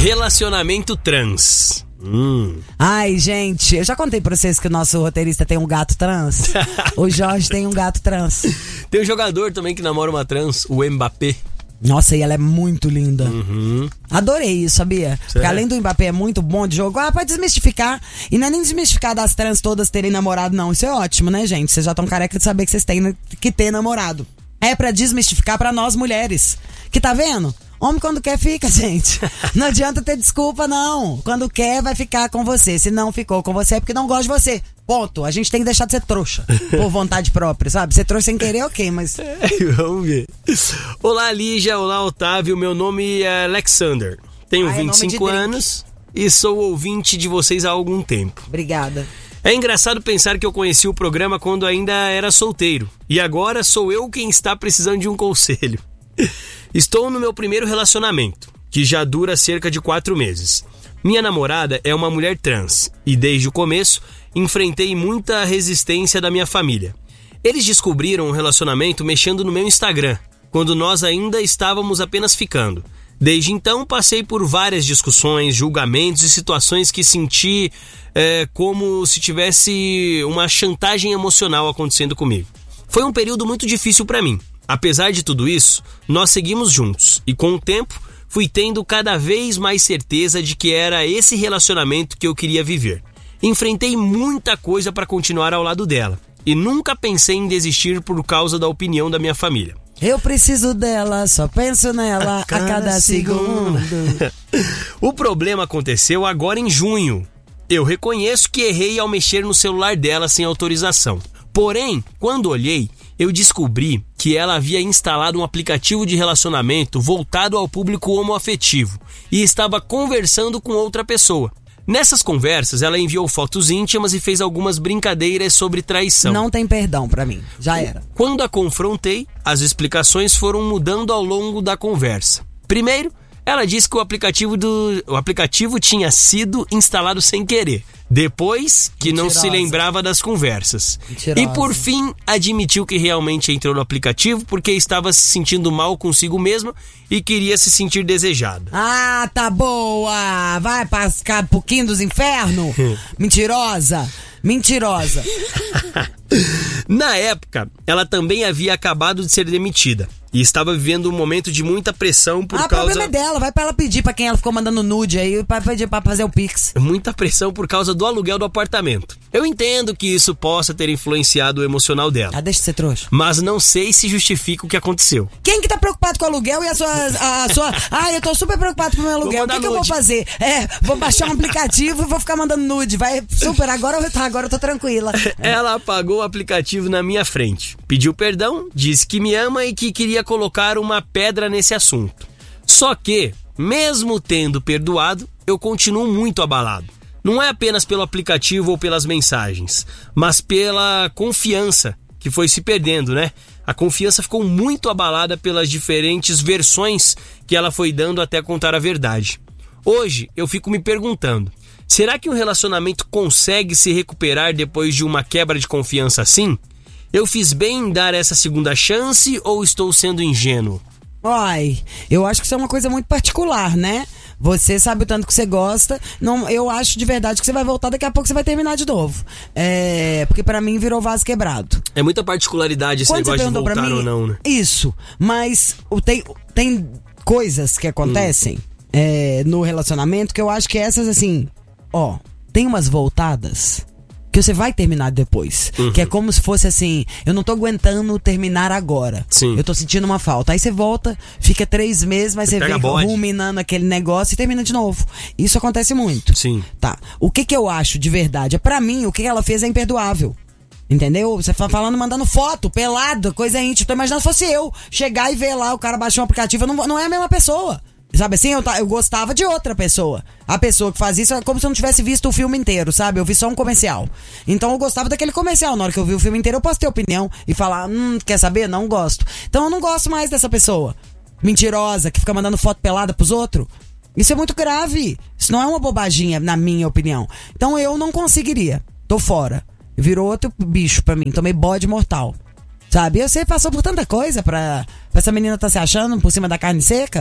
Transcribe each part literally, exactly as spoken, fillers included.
Relacionamento trans. Hum. Ai, gente, eu já contei pra vocês que o nosso roteirista tem um gato trans. O Jorge tem um gato trans. Tem um jogador também que namora uma trans, o Mbappé. Nossa, e ela é muito linda. Uhum. Adorei isso, sabia? Sério? Porque além do Mbappé é muito bom de jogo, ah, pode desmistificar. E não é nem desmistificar das trans todas terem namorado, não. Isso é ótimo, né, gente? Vocês já estão careca de saber que vocês têm que ter namorado. É pra desmistificar pra nós mulheres. Que tá vendo? Homem quando quer fica, gente. Não adianta ter desculpa, não. Quando quer vai ficar com você. Se não ficou com você é porque não gosta de você. Ponto. A gente tem que deixar de ser trouxa. Por vontade própria, sabe? Ser trouxa sem querer, ok, mas... É, vamos ver. Olá, Lígia. Olá, Otávio. Meu nome é Alexander. Tenho Ai, vinte e cinco anos e sou ouvinte de vocês há algum tempo. Obrigada. É engraçado pensar que eu conheci o programa quando ainda era solteiro. E agora sou eu quem está precisando de um conselho. Estou no meu primeiro relacionamento, que já dura cerca de quatro meses. Minha namorada é uma mulher trans e desde o começo enfrentei muita resistência da minha família. Eles descobriram o relacionamento mexendo no meu Instagram, quando nós ainda estávamos apenas ficando. Desde então passei por várias discussões, julgamentos e situações que senti é, como se tivesse uma chantagem emocional acontecendo comigo. Foi um período muito difícil para mim. Apesar de tudo isso, nós seguimos juntos e com o tempo fui tendo cada vez mais certeza de que era esse relacionamento que eu queria viver. Enfrentei muita coisa para continuar ao lado dela e nunca pensei em desistir por causa da opinião da minha família. Eu preciso dela, só penso nela a cada, a cada segundo. segundo. O problema aconteceu agora em junho. Eu reconheço que errei ao mexer no celular dela sem autorização. Porém, quando olhei, eu descobri que ela havia instalado um aplicativo de relacionamento voltado ao público homoafetivo e estava conversando com outra pessoa. Nessas conversas, ela enviou fotos íntimas e fez algumas brincadeiras sobre traição. Não tem perdão pra mim, já era. Quando a confrontei, as explicações foram mudando ao longo da conversa. Primeiro, ela disse que o aplicativo, do, o aplicativo tinha sido instalado sem querer. Depois, que Mentirosa. Não se lembrava das conversas. Mentirosa. E por fim, admitiu que realmente entrou no aplicativo porque estava se sentindo mal consigo mesma e queria se sentir desejada. Ah, tá boa! Vai pascar um pouquinho dos infernos? Mentirosa! Mentirosa! Na época, ela também havia acabado de ser demitida e estava vivendo um momento de muita pressão por ah, causa... Ah, o problema é dela, vai pra ela pedir pra quem ela ficou mandando nude aí, pra pedir pra fazer o Pix. Muita pressão por causa do aluguel do apartamento. Eu entendo que isso possa ter influenciado o emocional dela. Ah, deixa de ser trouxa. Mas não sei se justifica o que aconteceu. Quem que tá preocupado com o aluguel e a sua... A, a sua... Ah, eu tô super preocupado com o meu aluguel, o que, que eu vou fazer? É, vou baixar um aplicativo e vou ficar mandando nude, vai super, agora eu, agora eu tô tranquila. Ela apagou o aplicativo na minha frente, pediu perdão, disse que me ama e que queria colocar uma pedra nesse assunto. Só que, mesmo tendo perdoado, eu continuo muito abalado. Não é apenas pelo aplicativo ou pelas mensagens, mas pela confiança que foi se perdendo, né? A confiança ficou muito abalada pelas diferentes versões que ela foi dando até contar a verdade. Hoje, eu fico me perguntando, será que um relacionamento consegue se recuperar depois de uma quebra de confiança assim? Eu fiz bem em dar essa segunda chance ou estou sendo ingênuo? Ai, eu acho que isso é uma coisa muito particular, né? Você sabe o tanto que você gosta. Não, eu acho de verdade que você vai voltar, daqui a pouco você vai terminar de novo. É, porque pra mim virou vaso quebrado. É muita particularidade esse Quando negócio de voltar mim, ou não, né? Isso, mas tem, tem coisas que acontecem hum. é, no relacionamento que eu acho que essas assim, ó, tem umas voltadas que você vai terminar depois. Uhum. Que é como se fosse assim, eu não tô aguentando terminar agora. Sim. Eu tô sentindo uma falta. Aí você volta, fica três meses, mas você, você vem bode. ruminando aquele negócio e termina de novo. Isso acontece muito. Sim. Tá. O que que eu acho de verdade? Pra mim, o que ela fez é imperdoável. Entendeu? Você tá falando, mandando foto, pelado, coisa íntima. Tô imaginando se fosse eu chegar e ver lá, o cara baixou um aplicativo, não, não é a mesma pessoa. Sabe assim, eu, eu gostava de outra pessoa. A pessoa que faz isso é como se eu não tivesse visto o filme inteiro, sabe? Eu vi só um comercial. Então eu gostava daquele comercial. Na hora que eu vi o filme inteiro, eu posso ter opinião e falar, hum, quer saber? Não gosto. Então eu não gosto mais dessa pessoa mentirosa, que fica mandando foto pelada pros outros. Isso é muito grave. Isso não é uma bobaginha, na minha opinião. Então eu não conseguiria. Tô fora. Virou outro bicho pra mim. Tomei bode mortal. Sabe? Você passou por tanta coisa pra, pra essa menina tá se achando por cima da carne seca.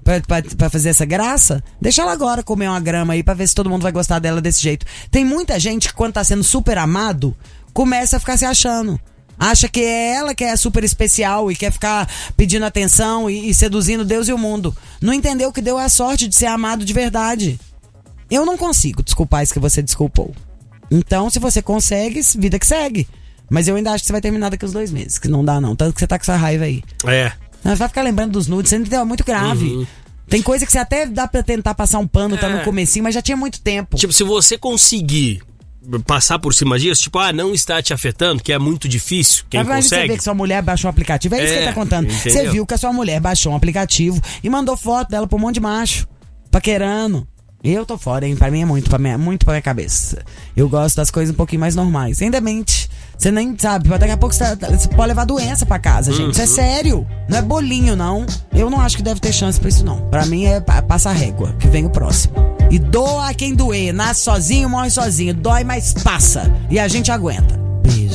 pra, pra, pra fazer essa graça, deixa ela agora comer uma grama aí pra ver se todo mundo vai gostar dela desse jeito. Tem muita gente que quando tá sendo super amado, começa a ficar se achando. Acha que é ela que é super especial e quer ficar pedindo atenção e, e seduzindo Deus e o mundo. Não entendeu que deu a sorte de ser amado de verdade. Eu não consigo desculpar isso que você desculpou. Então, se você consegue, vida que segue. Mas eu ainda acho que você vai terminar daqui uns dois meses, que não dá não. Tanto que você tá com essa raiva aí. É. Você vai ficar lembrando dos nudes, você entendeu? É muito grave. Uhum. Tem coisa que você até dá pra tentar passar um pano, é. tá no comecinho, mas já tinha muito tempo. Tipo, se você conseguir passar por cima disso, tipo, ah, não está te afetando, que é muito difícil, quem mas consegue. Você vê que sua mulher baixou um aplicativo, é, é isso que ele tá contando. Entendeu? Você viu que a sua mulher baixou um aplicativo e mandou foto dela pra um monte de macho, paquerando. Eu tô fora, hein? Pra mim é muito pra minha, muito pra minha cabeça. Eu gosto das coisas um pouquinho mais normais. Ainda mente. Você nem sabe, daqui a pouco você, você pode levar doença pra casa, gente. Uhum. Isso é sério. Não é bolinho, não. Eu não acho que deve ter chance pra isso, não. Pra mim é passa a régua, que vem o próximo. E doa quem doer. Nasce sozinho, morre sozinho. Dói, mas passa. E a gente aguenta. Beijo.